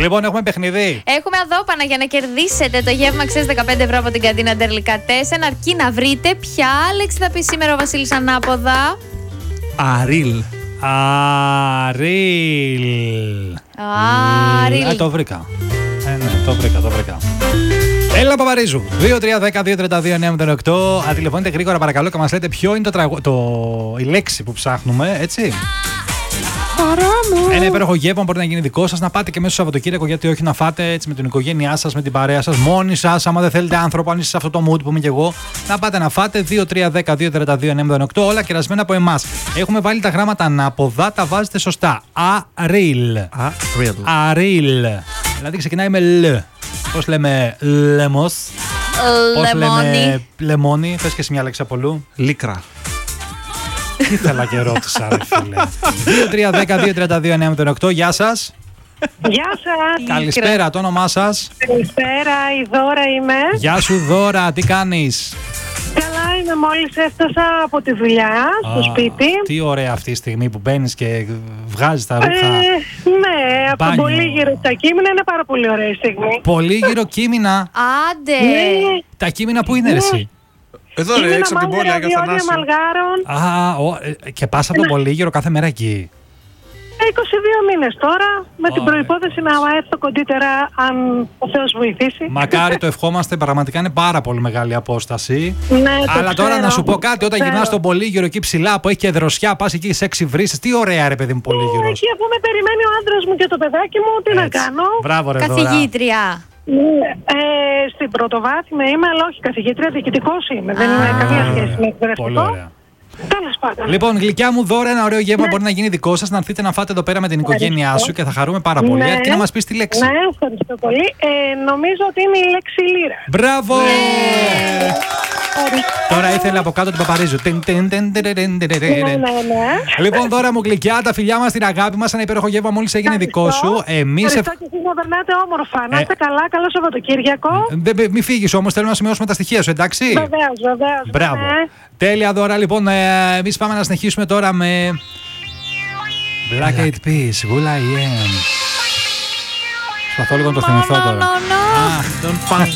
Λοιπόν, έχουμε παιχνιδί. Έχουμε αδόπανα για να κερδίσετε το γεύμα Αξίας 15 ευρώ από την καντίνα Ντερλικατέσεν. Αρκεί να βρείτε ποια λέξη θα πει σήμερα ο Βασίλης ανάποδα. Αρίλ. Αρίλ. Αρίλ. Το βρήκα. Ναι, το βρήκα. Έλα Παπαρίζου. 2-3-10-2-32-9-08. Αντιληφθείτε γρήγορα παρακαλώ και μας λέτε ποιο είναι η λέξη που ψάχνουμε, έτσι. Ένα υπέροχο γεύμα μπορεί να γίνει δικό σας, να πάτε και μέσα στο Σαββατοκύριακο, γιατί όχι, να φάτε έτσι με την οικογένειά σας, με την παρέα σας, μόνοι σας. Άμα δεν θέλετε άνθρωπο, αν είστε σε αυτό το mood που είμαι και εγώ, να πάτε να φάτε. 2-3-10-2-32-9-08. Όλα κερασμένα από εμάς. Έχουμε βάλει τα γράμματα ανάποδα, τα βάζετε σωστά. Αρίλ. Αρίλ. Δηλαδή ξεκινάει με λ. Πώς λέμε λεμός. Πώς λέμε λεμόνι. Πες και σε μια λέξη από λου. Λίκρα. Ήθελα και ρώτησα, ρε φίλε. 2-3-10-2-32-9-08. Γεια σας. Γεια σας. Καλησπέρα, το όνομά σας? Καλησπέρα, η Δώρα είμαι. Γεια σου Δώρα, τι κάνεις? Καλά είμαι, μόλις έφτασα από τη δουλειά στο σπίτι. Τι ωραία αυτή η στιγμή που μπαίνεις και βγάζεις τα ρούχα. Ναι, από τον Πολύγυρο στα Κείμηνα είναι πάρα πολύ ωραία η στιγμή. Πολύγυρο Κείμηνα. Άντε. Τα Κείμηνα που είναι ρε εσύ? Εδώ ρε, έξω από την πόλη, Άγιο Θανάση. Και πας από τον Πολύγυρο κάθε μέρα εκεί? 22 μήνες τώρα, με την προϋπόθεση να έρθω κοντύτερα, αν ο Θεός βοηθήσει. Μακάρι, το ευχόμαστε, πραγματικά είναι πάρα πολύ μεγάλη απόσταση. Ναι, αλλά τώρα να σου πω κάτι, όταν γυρνάς στον Πολύγυρο εκεί ψηλά που έχει και δροσιά, πας εκεί σε 6 βρύσες, τι ωραία ρε παιδί μου Πολύγυρος. Εκεί αφού με περιμένει ο άντρας μου και το παιδάκι μου, τι να κάνω. Μπράβο ρε Δώρα. Καθηγήτρια. Στην πρωτοβάθμια είμαι, αλλά όχι καθηγήτρια, διοικητικός είμαι. Δεν είναι καμία σχέση με εκπαιδευτικό. Τέλος πάντων. Λοιπόν, γλυκιά μου Δώρα, ένα ωραίο γεύμα μπορεί να γίνει δικό σας, να έρθετε να φάτε εδώ πέρα με την οικογένειά σου και θα χαρούμε πάρα πολύ. Και να μας πεις τη λέξη. Ναι, ευχαριστώ πολύ. Νομίζω ότι είναι η λέξη λύρα. Μπράβο! Τώρα ήθελε από κάτω την Παπαρίζου. Λοιπόν, Δώρα μου γλυκιά, τα φιλιά μας, την αγάπη μας, ένα υπέροχο γεύμα μόλις έγινε δικό σου. Ευχαριστώ και εσείς να περνάτε όμορφα. Να είστε καλά, καλό Σαββατοκύριακο. Μην φύγεις όμως, θέλουμε να σημειώσουμε τα στοιχεία σου, εντάξει? Βεβαίως. Μπράβο. Τέλεια Δώρα, λοιπόν, εμείς πάμε να συνεχίσουμε τώρα με Black Eyed Peas, Will I Am. Προσπαθώ λίγο να το θυμηθώ τώρα.